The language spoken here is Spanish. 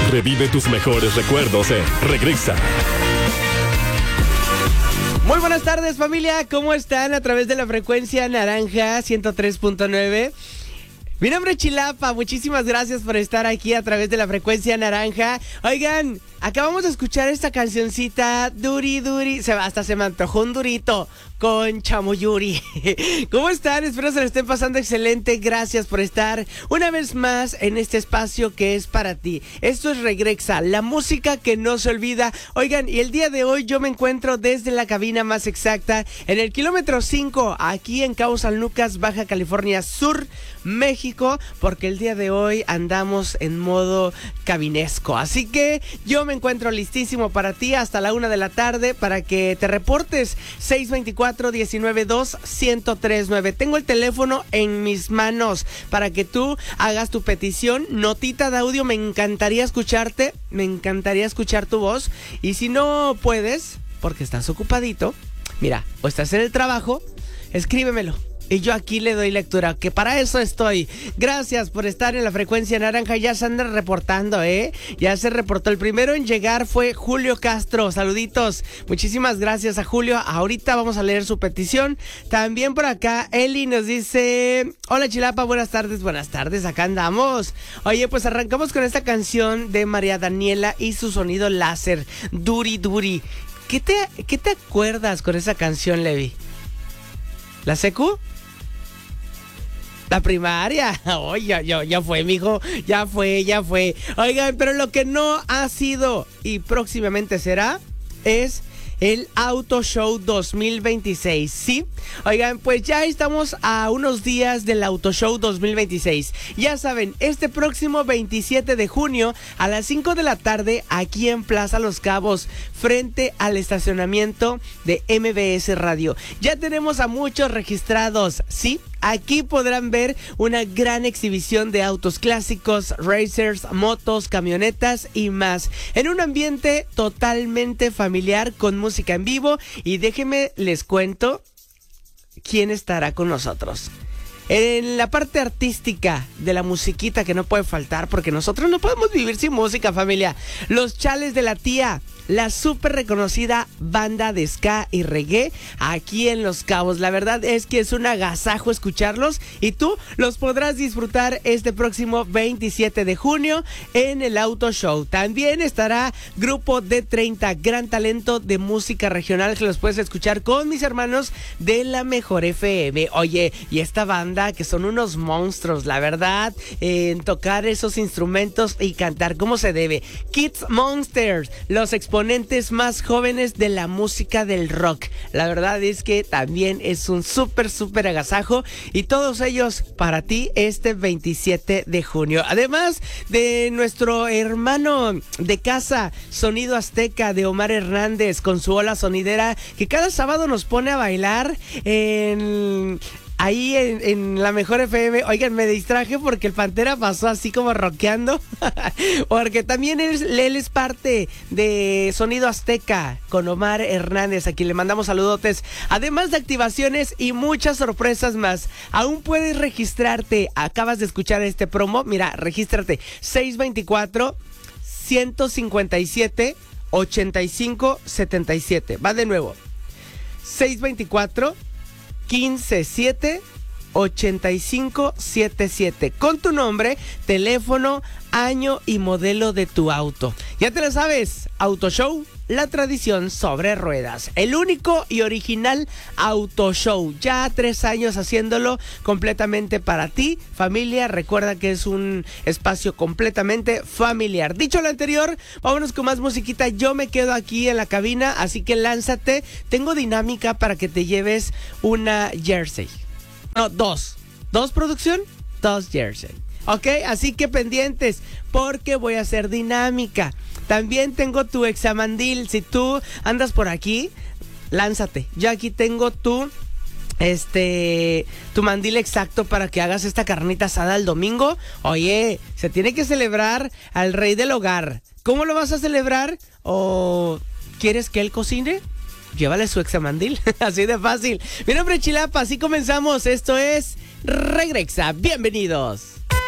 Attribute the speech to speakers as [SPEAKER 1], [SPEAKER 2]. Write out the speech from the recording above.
[SPEAKER 1] Revive tus mejores recuerdos en Regresa.
[SPEAKER 2] Muy buenas tardes, familia. ¿Cómo están? A través de la frecuencia naranja 103.9. Mi nombre es Chilapa, muchísimas gracias por estar aquí a través de la frecuencia naranja. Oigan, acabamos de escuchar esta cancioncita, Duri Duri, hasta se me antojó un durito con Chamoyuri. ¿Cómo están? Espero se lo estén pasando excelente. Gracias por estar una vez más en este espacio que es para ti. Esto es Regresa, la música que no se olvida. Oigan, y el día de hoy yo me encuentro desde la cabina más exacta, en el kilómetro 5, aquí en Cabo San Lucas, Baja California Sur, México, porque el día de hoy andamos en modo cabinesco. Así que yo me encuentro listísimo para ti hasta la 1 de la tarde para que te reportes. 624-192-1039. Tengo el teléfono en mis manos para que tú hagas tu petición, notita de audio. Me encantaría escucharte, me encantaría escuchar tu voz. Y si no puedes, porque estás ocupadito, mira, o estás en el trabajo, escríbemelo y yo aquí le doy lectura, que para eso estoy. Gracias por estar en la frecuencia naranja. Ya se anda reportando, ya se reportó. El primero en llegar fue Julio Castro. Saluditos, muchísimas gracias a Julio. Ahorita vamos a leer su petición. También por acá Eli nos dice: hola Chilapa, buenas tardes, acá andamos. Oye, pues arrancamos con esta canción de María Daniela y su sonido láser, Duri Duri. ¿Qué te acuerdas con esa canción, Levi? ¿La secu? La primaria. Oye, ya fue, mijo. Ya fue. Oigan, pero lo que no ha sido y próximamente será es el Auto Show 2026, ¿sí? Oigan, pues ya estamos a unos días del Auto Show 2026. Ya saben, este próximo 27 de junio a las 5 de la tarde aquí en Plaza Los Cabos, frente al estacionamiento de MBS Radio. Ya tenemos a muchos registrados, ¿sí? Aquí podrán ver una gran exhibición de autos clásicos, racers, motos, camionetas y más, en un ambiente totalmente familiar con música en vivo. Y déjenme les cuento quién estará con nosotros. En la parte artística de la musiquita que no puede faltar, porque nosotros no podemos vivir sin música, familia. Los Chales de la Tía, la súper reconocida banda de ska y reggae aquí en Los Cabos. La verdad es que es un agasajo escucharlos y tú los podrás disfrutar este próximo 27 de junio en el Auto Show. También estará Grupo D30, gran talento de música regional que los puedes escuchar con mis hermanos de La Mejor FM. Oye, y esta banda que son unos monstruos, la verdad, en tocar esos instrumentos y cantar como se debe. Kids Monsters, los exponentes más jóvenes de la música del rock. La verdad es que también es un súper agasajo y todos ellos para ti este 27 de junio. Además de nuestro hermano de casa, Sonido Azteca de Omar Hernández con su ola sonidera que cada sábado nos pone a bailar ahí en La Mejor FM. Oigan, me distraje porque el Pantera pasó así como rockeando. Porque también él es parte de Sonido Azteca con Omar Hernández, a quien le mandamos saludotes. Además de activaciones y muchas sorpresas más. Aún puedes registrarte. Acabas de escuchar este promo. Mira, regístrate. 624-157-8577. Va de nuevo. 624-157-8577 con tu nombre, teléfono, año y modelo de tu auto. Ya te lo sabes, Auto Show, la tradición sobre ruedas. El único y original Auto Show. Ya 3 años haciéndolo completamente para ti, familia. Recuerda que es un espacio completamente familiar. Dicho lo anterior, vámonos con más musiquita. Yo me quedo aquí en la cabina, así que lánzate. Tengo dinámica para que te lleves una jersey. No, dos. ¿Dos, producción? 2 jersey. Ok, así que pendientes, porque voy a hacer dinámica. También tengo tu examandil. Si tú andas por aquí, lánzate. Yo aquí tengo tu mandil exacto para que hagas esta carnita asada el domingo. Oye, se tiene que celebrar al rey del hogar. ¿Cómo lo vas a celebrar? ¿O quieres que él cocine? Llévale su examandil. Así de fácil. Mi nombre es Chilapa, así comenzamos. Esto es Regresa. Bienvenidos.